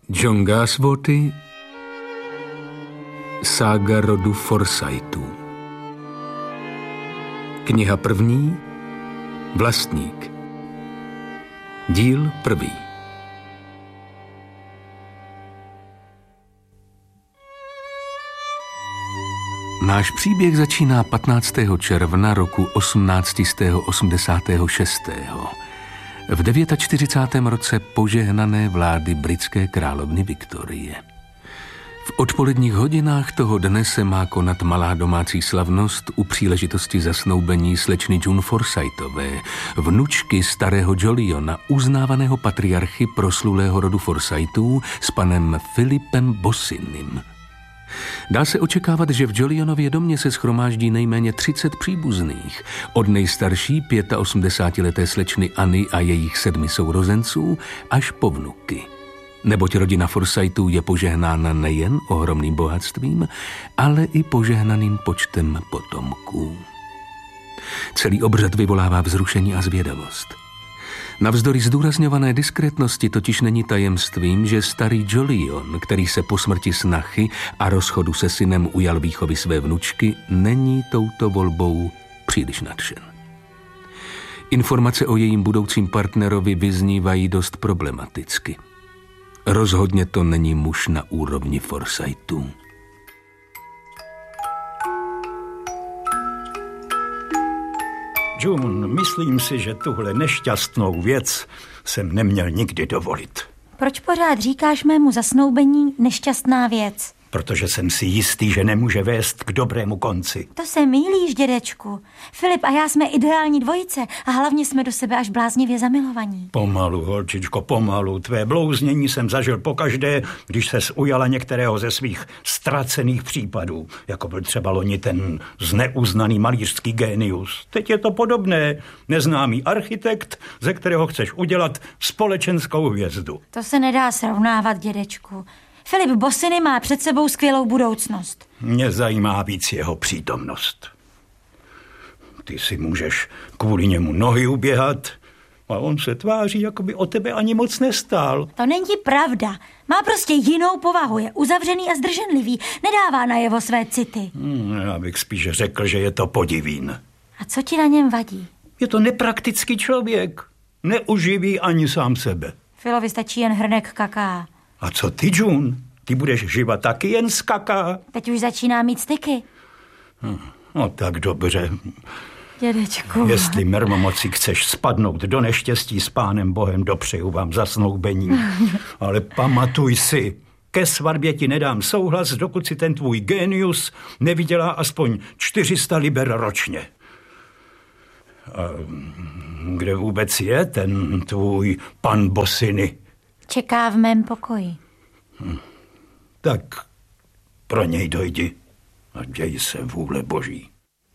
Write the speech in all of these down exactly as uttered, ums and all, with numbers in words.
John Galsworthy, Sága rodu Forsythů. Kniha první, Vlastník. Díl prvý. Náš příběh začíná patnáctého června roku osmnáct osmdesát šest. v čtyřicátém devátém roce požehnané vlády britské královny Viktorie. V odpoledních hodinách toho dne se má konat malá domácí slavnost u příležitosti zasnoubení slečny June Forsythové, vnučky starého Joliona, uznávaného patriarchy proslulého rodu Forsythů s panem Philipem Bossinným. Dá se očekávat, že v Jolionově domě se shromáždí nejméně třicet příbuzných, od nejstarší osmdesátileté slečny Anny a jejich sedmi sourozenců až po vnuky. Neboť rodina Forsythů je požehnána nejen ohromným bohatstvím, ale i požehnaným počtem potomků. Celý obřad vyvolává vzrušení a zvědavost. Navzdory zdůrazňované diskrétnosti totiž není tajemstvím, že starý Jolion, který se po smrti snachy a rozchodu se synem ujal výchovy své vnučky, není touto volbou příliš nadšen. Informace o jejím budoucím partnerovi vyznívají dost problematicky. Rozhodně to není muž na úrovni Forsythů. June, myslím si, že tuhle nešťastnou věc jsem neměl nikdy dovolit. Proč pořád říkáš mému zasnoubení nešťastná věc? Protože jsem si jistý, že nemůže vést k dobrému konci. To se mýlíš, dědečku. Filip a já jsme ideální dvojice a hlavně jsme do sebe až bláznivě zamilovaní. Pomalu, holčičko, pomalu. Tvé blouznění jsem zažil pokaždé, když ses ujala některého ze svých ztracených případů, jako byl třeba loni ten zneuznaný malířský génius. Teď je to podobné. Neznámý architekt, ze kterého chceš udělat společenskou hvězdu. To se nedá srovnávat, dědečku. Philip Bossiny má před sebou skvělou budoucnost. Mě zajímá víc jeho přítomnost. Ty si můžeš kvůli němu nohy uběhat a on se tváří, jako by o tebe ani moc nestál. To není pravda. Má prostě jinou povahu, je uzavřený a zdrženlivý, nedává najevo své city. Hmm, já bych spíš řekl, že je to podivín. A co ti na něm vadí? Je to nepraktický člověk. Neuživí ani sám sebe. Filovi stačí jen hrnek kaká. A co ty, June? Ty budeš živa taky jen z kaká? Teď už začíná mít styky. Hm, no tak dobře. Dědečku. Jestli mermomocí chceš spadnout do neštěstí s Pánem Bohem, dopřeju vám zasnoubení. Ale pamatuj si, ke svatbě ti nedám souhlas, dokud si ten tvůj génius nevydělá aspoň čtyři sta liber ročně. A kde vůbec je ten tvůj pan Bossiny? Čeká v mém pokoji. Hm. Tak pro něj dojdi a děj se vůle Boží.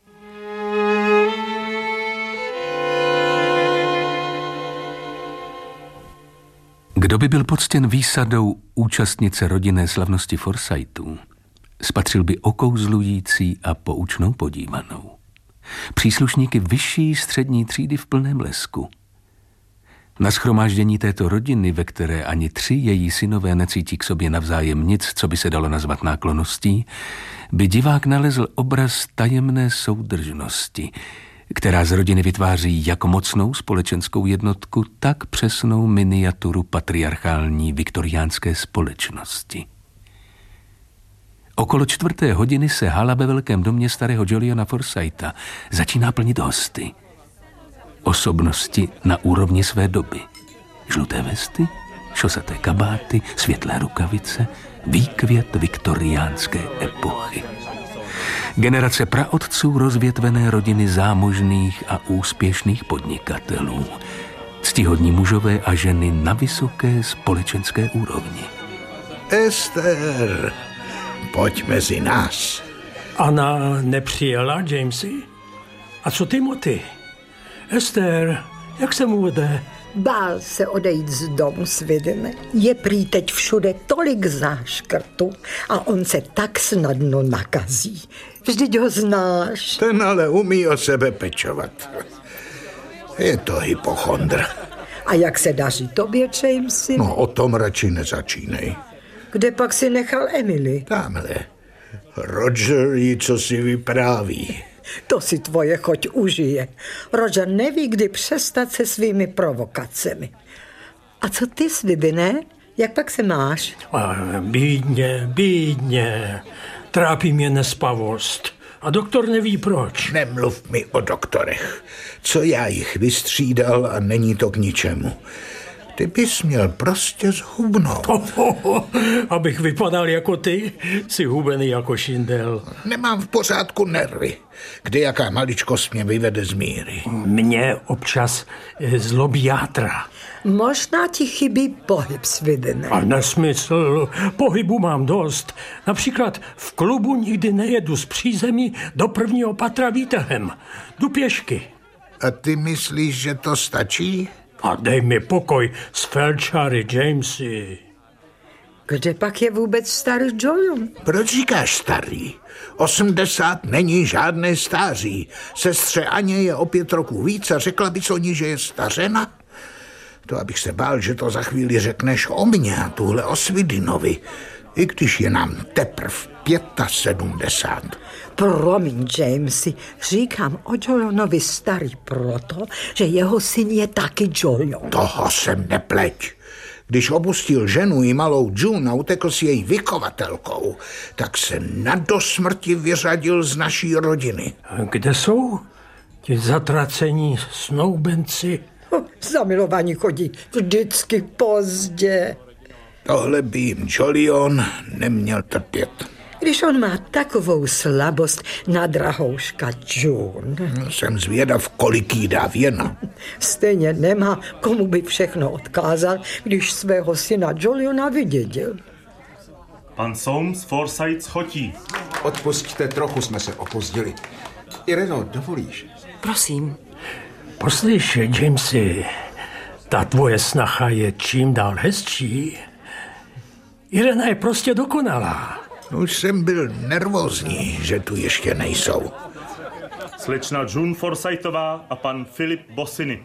Kdo by byl poctěn výsadou účastnice rodinné slavnosti Forsythů, spatřil by okouzlující a poučnou podívanou. Příslušníky vyšší střední třídy v plném blesku. Na shromáždění této rodiny, ve které ani tři její synové necítí k sobě navzájem nic, co by se dalo nazvat náklonností, by divák nalezl obraz tajemné soudržnosti, která z rodiny vytváří jak mocnou společenskou jednotku, tak přesnou miniaturu patriarchální viktoriánské společnosti. Okolo čtvrté hodiny se hala ve velkém domě starého Joliona Forsytha začíná plnit hosty. Osobnosti na úrovni své doby. Žluté vesty, šosaté kabáty, světlé rukavice, výkvět viktoriánské epochy. Generace praotců rozvětvené rodiny zámožných a úspěšných podnikatelů. Ctihodní mužové a ženy na vysoké společenské úrovni. Ester, pojď mezi nás. Anna nepřijela, Jamesy? A co Timothy? Ester, jak se mu vede? Bál se odejít z domu, svědeme. Je prý teď všude tolik záškrtů a on se tak snadno nakazí. Vždyť ho znáš. Ten ale umí o sebe pečovat. Je to hypochondr. A jak se daří tobě, Jamesy? No, o tom radši nezačínej. Kde pak si nechal Emily? Tamhle. Roger jí co si vypráví. To si tvoje choť užije. Roger neví, kdy přestat se svými provokacemi. A co ty, Svidy, ne? Jak pak se máš? A bídně, bídně. Trápí mě nespavost. A doktor neví proč. Nemluv mi o doktorech. Co já jich vystřídal a není to k ničemu. Ty bys měl prostě zhubnout. Oh, oh, oh. Abych vypadal jako ty, si hubený jako šindel. Nemám v pořádku nervy. Kdy jaká maličkost mě vyvede z míry. Mně občas zlobí játra. Možná ti chybí pohyb, Svidy, ne? A nesmysl. Pohybu mám dost. Například v klubu nikdy nejedu z přízemí do prvního patra výtahem. Jdu pěšky. A ty myslíš, že to stačí? A dej mi pokoj s felčary, Jamesy. Kde pak je vůbec starý Julian? Proč říkáš starý? Osmdesát není žádné stáří. Sestře Aně je o pět roků víc a řekla bys o ní, že je stařena? To abych se bál, že to za chvíli řekneš o mně a tuhle o Swidinovi. I když je nám teprv sedmdesát pět. Promiň, Jamesy, říkám o Julianovi starý proto, že jeho syn je taky Julian. Toho jsem nepleť. Když opustil ženu i malou June a utekl s její vychovatelkou, tak se na dosmrti vyřadil z naší rodiny. Kde jsou ti zatracení snoubenci? Zamilovaní chodí vždycky pozdě. Tohle by jim Julian neměl trpět. Když on má takovou slabost na drahouška June. Jsem zvědav, kolik jí dá věna. Stejně nemá, komu by všechno odkázal, když svého syna Juliana vydědil. Pan Soames Forsyth schotí. Odpusťte, trochu jsme se opozdili. Ireno, dovolíš? Prosím. Poslyš, Jamesy, ta tvoje snacha je čím dál hezčí. Irena je prostě dokonalá. Už jsem byl nervózní, že tu ještě nejsou. Slečna June Forsythová a pan Philip Bossiny.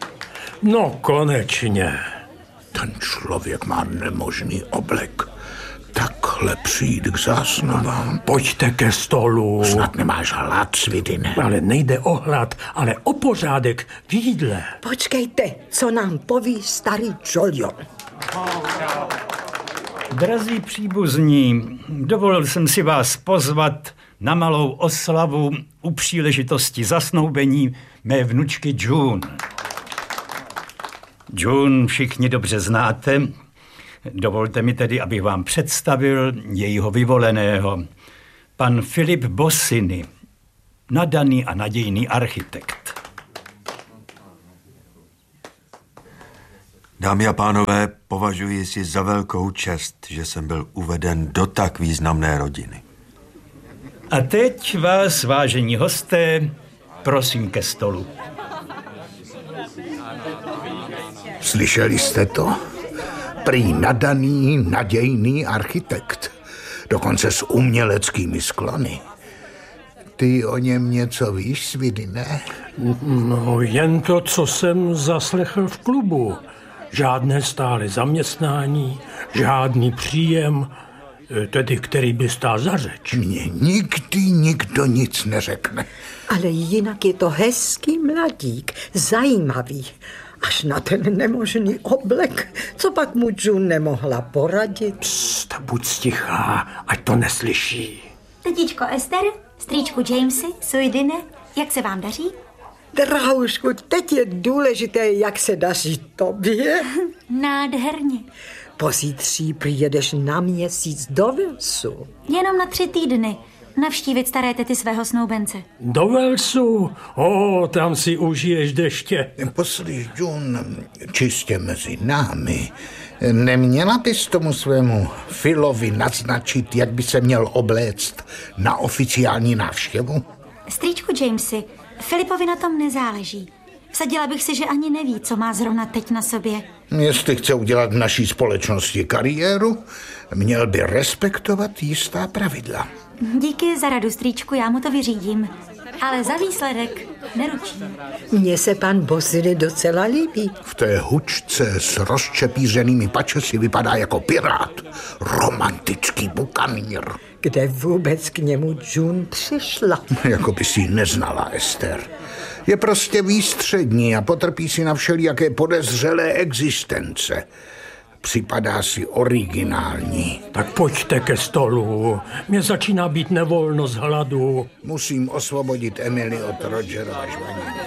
No konečně. Ten člověk má nemožný oblek. Takhle přijít k zásnovám. Pojďte ke stolu. Snad nemáš hlad, Swidine. Ale nejde o hlad, ale o pořádek v jídle. Počkejte, co nám poví starý Julian. Drazí příbuzní, dovolil jsem si vás pozvat na malou oslavu u příležitosti zasnoubení mé vnučky June. June všichni dobře znáte. Dovolte mi tedy, abych vám představil jejího vyvoleného. Pan Philip Bossiny, nadaný a nadějný architekt. Dámy a pánové, považuji si za velkou čest, že jsem byl uveden do tak významné rodiny. A teď vás, vážení hosté, prosím ke stolu. Slyšeli jste to? Prý nadaný, nadějný architekt. Dokonce s uměleckými sklony. Ty o něm něco víš, Swidine? No, jen to, co jsem zaslechl v klubu. Žádné stále zaměstnání, žádný příjem, tedy který by stál za řeč. Mně nikdy nikdo nic neřekne. Ale jinak je to hezký mladík, zajímavý. Až na ten nemožný oblek, co pak mu June nemohla poradit. Pst, buď stichá, ať to neslyší. Tetičko Ester, strýčku Jamesy, Swidine, jak se vám daří? Drahoušku, teď je důležité, jak se daří tobě. Nádherně. Pozítří přijedeš na měsíc do Walesu. Jenom na tři týdny. Navštívit staré tety svého snoubence. Do Walesu? O, tam si užiješ deště. Poslyš, June, čistě mezi námi. Neměla bys tomu svému Philovi naznačit, jak by se měl obléct na oficiální návštěvu? Strýčku Jamesy, Filipovi na tom nezáleží. Vsadila bych si, že ani neví, co má zrovna teď na sobě. Jestli chce udělat v naší společnosti kariéru, měl by respektovat jistá pravidla. Díky za radu, strýčku, já mu to vyřídím. Ale za výsledek neručí. Mně se pan Bossiny docela líbí. V té hučce s rozčepířenými pačesy vypadá jako pirát. Romantický bukanýr. Kde vůbec k němu June přišla? Jako by si ji neznala, Ester. Je prostě výstřední a potrpí si na všelijaké podezřelé existence. Připadá si originální. Tak pojďte ke stolu. Mně začíná být nevolno z hladu. Musím osvobodit Emily od Rogerova žvaní.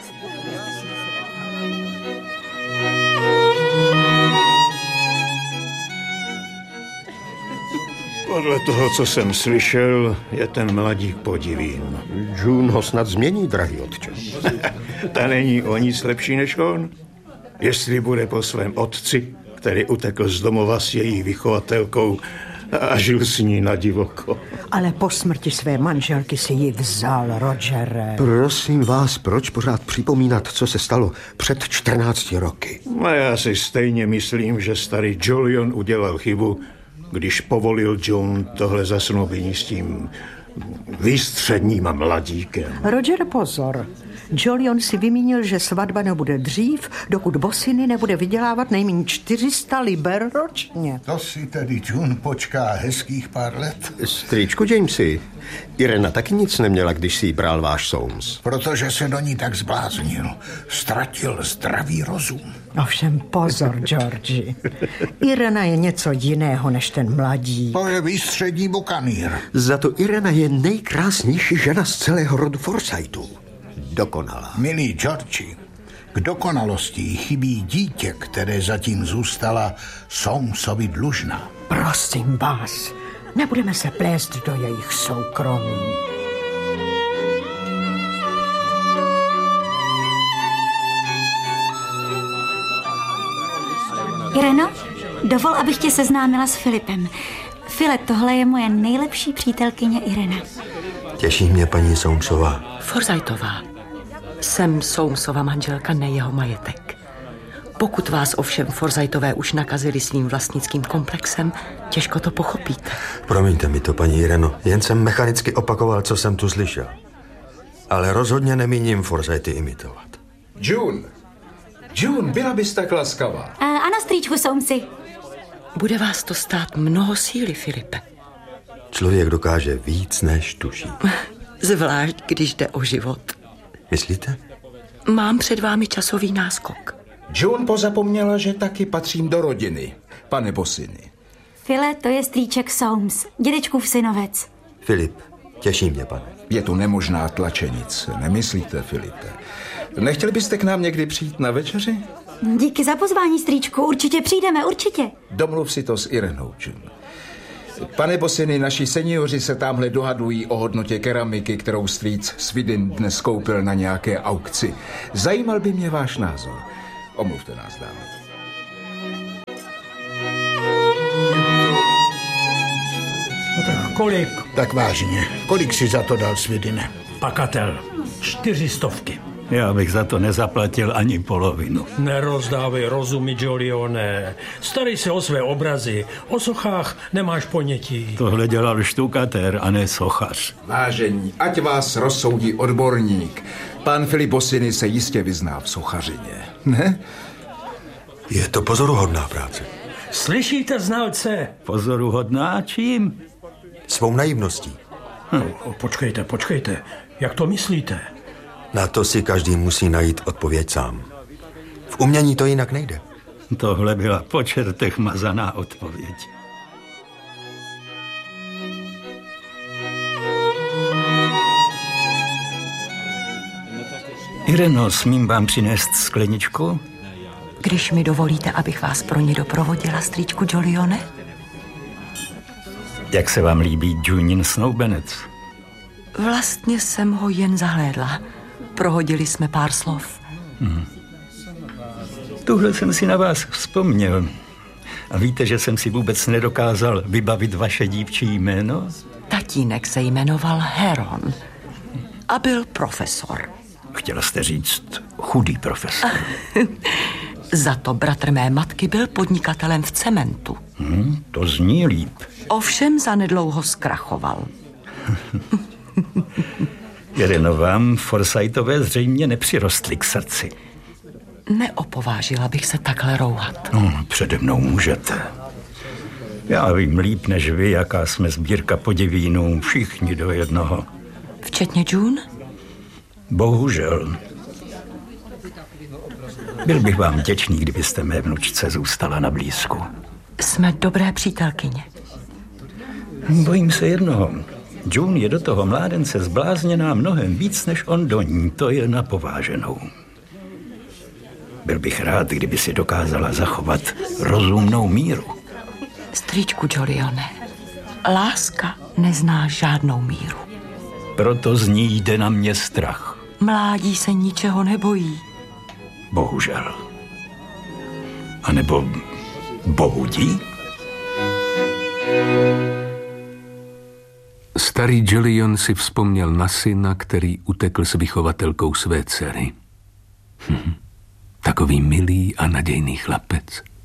Podle toho, co jsem slyšel, je ten mladík podivín. June ho snad změní, drahý otče. Ta není o nic lepší než on. Jestli bude po svém otci, který utekl z domova s její vychovatelkou a žil s ní na divoko. Ale po smrti své manželky si ji vzal, Rogere. Prosím vás, proč pořád připomínat, co se stalo před čtrnácti roky? A já si stejně myslím, že starý Jolion udělal chybu, když povolil June tohle zasnoubení s tím výstředním mladíkem. Roger, pozor. Jolion si vymínil, že svatba nebude dřív, dokud Bossiny nebude vydělávat nejméně čtyři sta liber ročně. To si tedy June počká hezkých pár let. Strýčku Jamesy, Irena taky nic neměla, když si ji bral váš Soames. Protože se do ní tak zbláznil. Ztratil zdravý rozum. Ovšem pozor, Georgi. Irena je něco jiného než ten mladí. To je výstřední bukanýr. Za to Irena je nejkrásnější žena z celého rodu Forsythu. Dokonalá. Milý Georgi, k dokonalosti chybí dítě, které zatím zůstala Soamesovi dlužná. Prosím vás, nebudeme se plést do jejich soukromí. Ireno, dovol, abych tě seznámila s Filipem. Filip, tohle je moje nejlepší přítelkyně Irena. Těší mě paní Soamesová. Forsythová. Jsem Soamesova manželka, ne jeho majetek. Pokud vás ovšem Forsythové už nakazili svým vlastnickým komplexem, těžko to pochopíte. Promiňte mi to, paní Ireno, jen jsem mechanicky opakoval, co jsem tu slyšel. Ale rozhodně nemíním Forsythy imitovat. June, June, byla bys tak laskavá. A, ano, strýčku Soamesy. Bude vás to stát mnoho síly, Filipe. Člověk dokáže víc, než tuší. Zvlášť, když jde o život. Myslíte? Mám před vámi časový náskok. June pozapomněla, že taky patřím do rodiny, pane Bossiny. File, to je strýček Soames, dědečkův synovec. Filip, těší mě, pane. Je tu nemožná tlačenice, nemyslíte, Filipe? Nechtěli byste k nám někdy přijít na večeři? Díky za pozvání, strýčku, určitě přijdeme, určitě. Domluv si to s Irenou, June. Pane Bossiny, naši seniori se tamhle dohadují o hodnotě keramiky, kterou strýc Swidin dnes koupil na nějaké aukci. Zajímal by mě váš názor. Omluvte nás, dámy. No tak kolik? Tak vážně, kolik si za to dal, Swidine? Pakatel, čtyři stovky. Já bych za to nezaplatil ani polovinu. Nerozdávej rozumy, Jolione. Starej se o své obrazy. O sochách nemáš ponětí. Tohle dělal štukatér a ne sochař. Vážení, ať vás rozsoudí odborník. Pan Filip Bossiny se jistě vyzná v sochařině, ne? Je to pozoruhodná práce. Slyšíte, znalce? Pozoruhodná čím? Svou naivností. Hm. No, počkejte, počkejte. Jak to myslíte? Na to si každý musí najít odpověď sám. V umění to jinak nejde. Tohle byla po čertech mazaná odpověď. Ireno, smím vám přinést skleničku? Když mi dovolíte, abych vás pro ní doprovodila, strýčku Jolione? Jak se vám líbí Junin snoubenec? Vlastně jsem ho jen zahlédla. Prohodili jsme pár slov. Hmm. Tuhle jsem si na vás vzpomněl. A víte, že jsem si vůbec nedokázal vybavit vaše dívčí jméno? Tatínek se jmenoval Heron a byl profesor. Chtěla jste říct chudý profesor. Za to bratr mé matky byl podnikatelem v cementu. Hmm, to zní líp. Ovšem zanedlouho zkrachoval. Ireno, vám Forsythové zřejmě nepřirostly k srdci. Neopovážila bych se takhle rouhat. No, přede mnou můžete. Já vím líp než vy, jaká jsme sbírka podivínů, všichni do jednoho. Včetně June? Bohužel. Byl bych vám vděčný, kdybyste mé vnučce zůstala na blízku. Jsme dobré přítelkyně. Bojím se jednoho. June je do toho mládence zblázněná mnohem víc, než on do ní. To je na pováženou. Byl bych rád, kdyby si dokázala zachovat rozumnou míru. Strýčku Jolione, láska nezná žádnou míru. Proto z ní jde na mě strach. Mládí se ničeho nebojí. Bohužel. A nebo bohudí? Starý Jolion si vzpomněl na syna, který utekl s vychovatelkou své dcery. Hm. Takový milý a nadějný chlapec.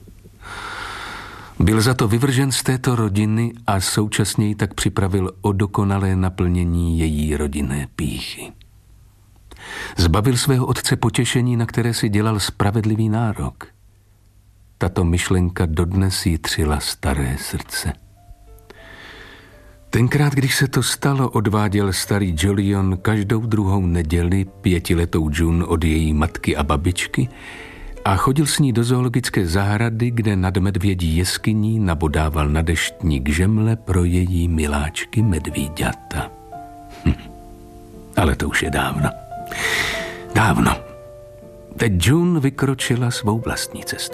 Byl za to vyvržen z této rodiny a současně ji tak připravil o dokonalé naplnění její rodinné pýchy. Zbavil svého otce potěšení, na které si dělal spravedlivý nárok. Tato myšlenka dodnes jí třila staré srdce. Tenkrát, když se to stalo, odváděl starý Jolion každou druhou neděli pětiletou June od její matky a babičky a chodil s ní do zoologické zahrady, kde nad medvědí jeskyní nabodával na deštník žemle pro její miláčky medvíďata. Hm. Ale to už je dávno. Dávno. Teď June vykročila svou vlastní cestou.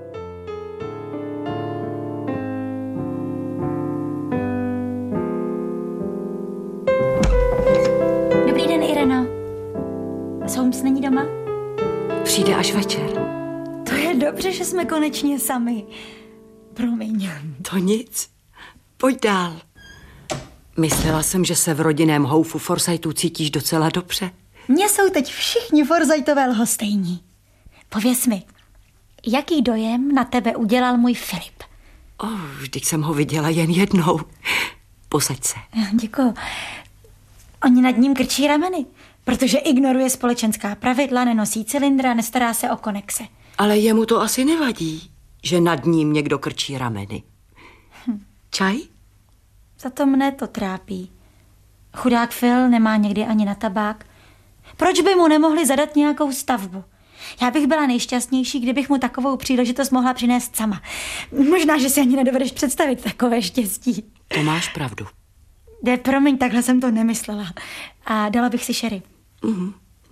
Dobrý den, Ireno. Holmes není doma? Přijde až večer. To je dobře, že jsme konečně sami. Promiň. To nic. Pojď dál. Myslela jsem, že se v rodinném houfu Forsythů cítíš docela dobře. Mně jsou teď všichni Forsythové lhostejní. Pověz mi, jaký dojem na tebe udělal můj Filip? Oh, vždyť jsem ho viděla jen jednou. Posaď se. Děkuju. Oni nad ním krčí rameny, protože ignoruje společenská pravidla, nenosí cylindra, nestará se o konexe. Ale jemu to asi nevadí, že nad ním někdo krčí rameny. Hm. Čaj? Za to mne to trápí. Chudák Phil nemá někdy ani na tabák. Proč by mu nemohli zadat nějakou stavbu? Já bych byla nejšťastnější, kdybych mu takovou příležitost mohla přinést sama. Možná, že si ani nedovedeš představit takové štěstí. To máš pravdu. De, promiň, takhle jsem to nemyslela. A dala bych si sherry. Mhm.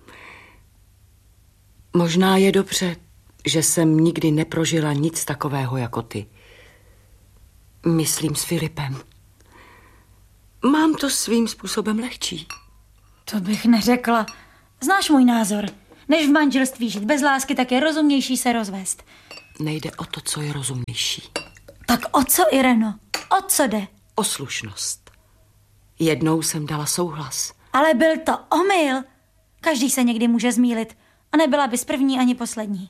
Možná je dobře, že jsem nikdy neprožila nic takového jako ty. Myslím s Filipem. Mám to svým způsobem lehčí. To bych neřekla. Znáš můj názor. Než v manželství žít bez lásky, tak je rozumnější se rozvést. Nejde o to, co je rozumnější. Tak o co, Ireno? O co jde? O slušnost. Jednou jsem dala souhlas. Ale byl to omyl. Každý se někdy může zmýlit. A nebyla bys první ani poslední.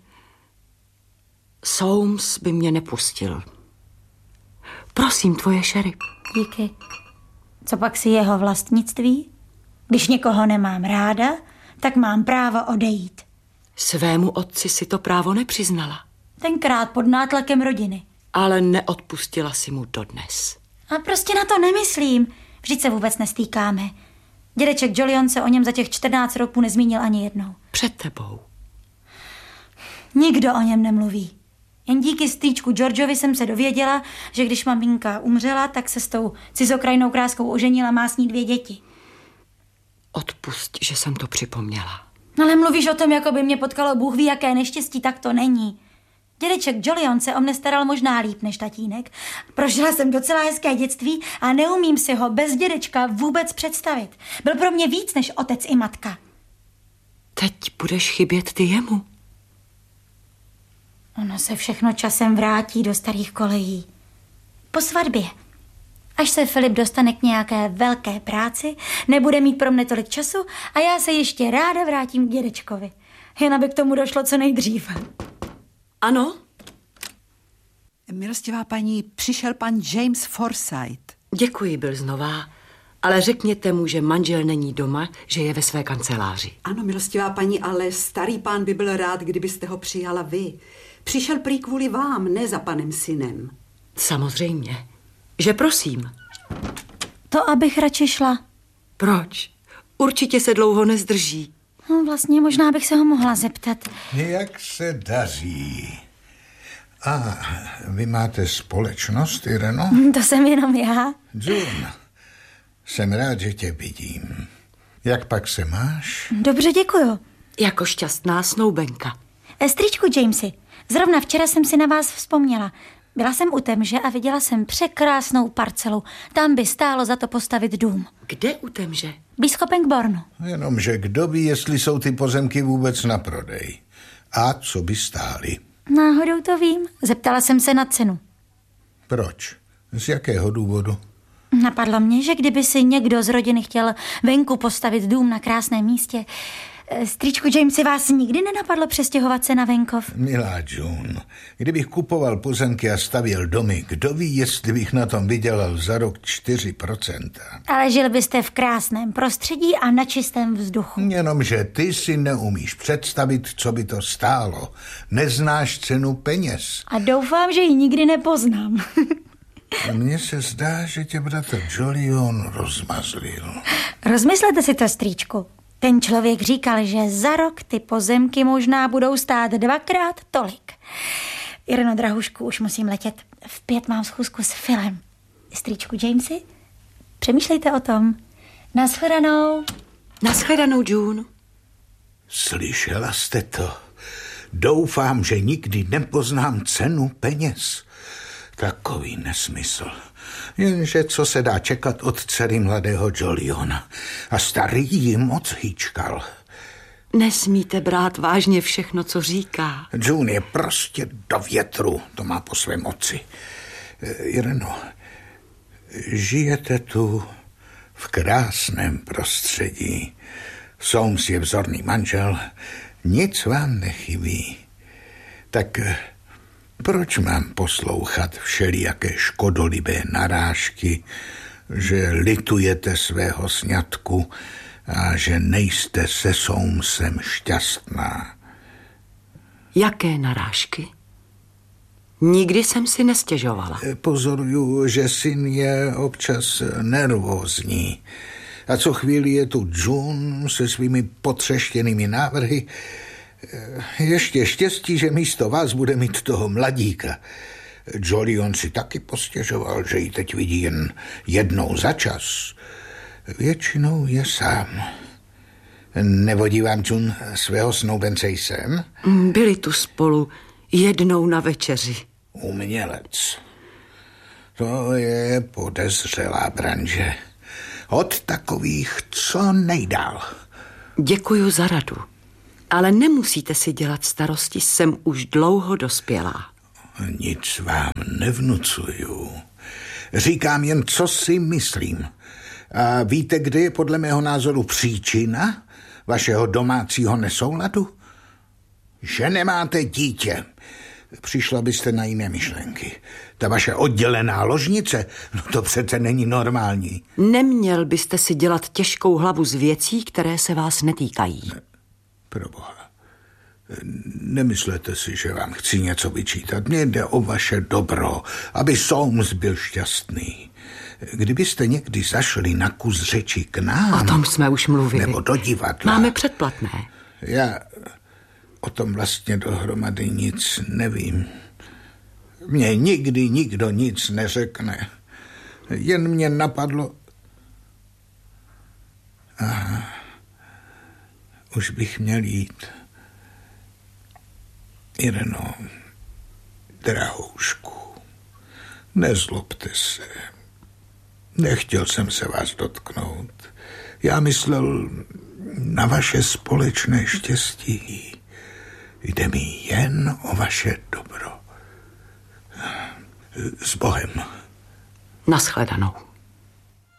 Soames by mě nepustil. Prosím, tvoje sherry. Díky. Co pak si jeho vlastnictví? Když někoho nemám ráda, tak mám právo odejít. Svému otci si to právo nepřiznala. Tenkrát pod nátlakem rodiny. Ale neodpustila si mu dodnes. A prostě na to nemyslím. Vždyť se vůbec nestýkáme. Dědeček Jolion se o něm za těch čtrnáct roků nezmínil ani jednou. Před tebou. Nikdo o něm nemluví. Jen díky strýčku Georgeovi jsem se dověděla, že když maminka umřela, tak se s tou cizokrajnou kráskou oženila, má s ní dvě děti. Odpusť, že jsem to připomněla. Ale mluvíš o tom, jako by mě potkalo Bůh ví, jaké neštěstí, tak to není. Dědeček Jolion se o mne staral možná líp než tatínek. Prožila jsem docela hezké dětství a neumím si ho bez dědečka vůbec představit. Byl pro mě víc než otec i matka. Teď budeš chybět ty jemu. Ono se všechno časem vrátí do starých kolejí. Po svatbě. Až se Filip dostane k nějaké velké práci, nebude mít pro mne tolik času a já se ještě ráda vrátím k dědečkovi. Jen aby k tomu došlo co nejdřív. Ano? Milostivá paní, přišel pan James Forsyth. Děkuji, byl znova. Ale řekněte mu, že manžel není doma, že je ve své kanceláři. Ano, milostivá paní, ale starý pán by byl rád, kdybyste ho přijala vy. Přišel prý kvůli vám, ne za panem synem. Samozřejmě. Že prosím. To, abych radši šla. Proč? Určitě se dlouho nezdrží. No, vlastně možná bych se ho mohla zeptat. Jak se daří? A vy máte společnost, Ireno? To jsem jenom já. June, jsem rád, že tě vidím. Jak pak se máš? Dobře, děkuju. Jako šťastná snoubenka. Stričku Jamesy, zrovna včera jsem si na vás vzpomněla. Byla jsem u Temže a viděla jsem překrásnou parcelu. Tam by stálo za to postavit dům. Kde u Temže? Blízko Pangbournu. Jenomže kdo ví, jestli jsou ty pozemky vůbec na prodej. A co by stály? Náhodou to vím. Zeptala jsem se na cenu. Proč? Z jakého důvodu? Napadlo mě, že kdyby si někdo z rodiny chtěl venku postavit dům na krásném místě, Stričku Jamesy, vás nikdy nenapadlo přestěhovat se na venkov? Milá June, kdybych kupoval pozemky a stavěl domy, kdo ví, jestli bych na tom vydělal za rok čtyři procenta. Ale žil byste v krásném prostředí a na čistém vzduchu. Jenomže ty si neumíš představit, co by to stálo. Neznáš cenu peněz. A doufám, že ji nikdy nepoznám. Mně se zdá, že tě bratr Jolion rozmazlil. Rozmyslete si to, strýčku. Ten člověk říkal, že za rok ty pozemky možná budou stát dvakrát tolik. Ireno, drahušku, už musím letět. V pět mám schůzku s Philem. Strýčku Jamesy, přemýšlejte o tom. Nashledanou. Nashledanou, June. Slyšela jste to? Doufám, že nikdy nepoznám cenu peněz. Takový nesmysl. Jenže co se dá čekat od dcery mladého Joliona. A starý jí moc hýčkal. Nesmíte brát vážně všechno, co říká. June je prostě do větru, to má po své moci. Ireno, žijete tu v krásném prostředí. Soames je vzorný manžel, nic vám nechybí. Tak proč mám poslouchat všelijaké škodolibé narážky, že litujete svého sňatku a že nejste se Soamesem šťastná? Jaké narážky? Nikdy jsem si nestěžovala. Pozoruju, že syn je občas nervózní. A co chvíli je tu June se svými potřeštěnými návrhy. Ještě štěstí, že místo vás bude mít toho mladíka. Jolion si taky postěžoval, že ji teď vidí jen jednou za čas. Většinou je sám. Nevodí vám June svého snoubence jsem? Byli tu spolu jednou na večeři. Umělec. To je podezřelá branže. Od takových co nejdál. Děkuju za radu. Ale nemusíte si dělat starosti, jsem už dlouho dospělá. Nic vám nevnucuju. Říkám jen, co si myslím. A víte, kde je podle mého názoru příčina vašeho domácího nesouladu? Že nemáte dítě. Přišla byste na jiné myšlenky. Ta vaše oddělená ložnice, no to přece není normální. Neměl byste si dělat těžkou hlavu z věcí, které se vás netýkají. Proboha, nemyslete si, že vám chci něco vyčítat. Mně jde o vaše dobro, aby Soames byl šťastný. Kdybyste někdy zašli na kus řeči k nám... O tom jsme už mluvili. Nebo do divadla... Máme předplatné. Já o tom vlastně dohromady nic nevím. Mně nikdy nikdo nic neřekne. Jen mě napadlo... Aha, už bych měl jít. Ireno, drahoušku, nezlobte se. Nechtěl jsem se vás dotknout. Já myslel na vaše společné štěstí. Jde mi jen o vaše dobro. S Bohem. Nashledanou.